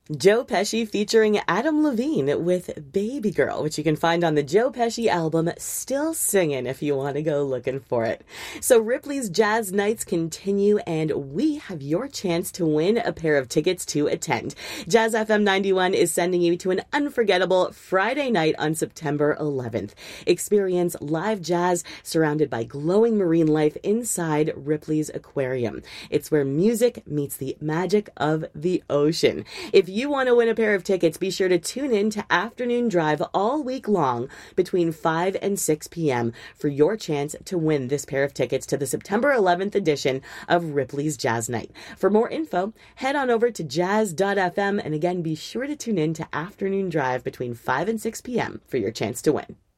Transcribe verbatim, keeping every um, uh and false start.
Joe Pesci featuring Adam Levine with Baby Girl, which you can find on the Joe Pesci album Still Singin' if you want to go looking for it. So Ripley's Jazz Nights continue, and we have your chance to win a pair of tickets to attend. Jazz F M ninety-one is sending you to an unforgettable Friday night on September eleventh. Experience live jazz surrounded by glowing marine life inside Ripley's Aquarium. It's where music meets the magic of the ocean. If you want to win a pair of tickets, be sure to tune in to Afternoon Drive all week long between five and six p.m. for your chance to win this pair of tickets to the September eleventh edition of Ripley's Jazz Night. For more info, head on over to jazz dot f m, and again, be sure to tune in to Afternoon Drive between five and six p.m. for your chance to win.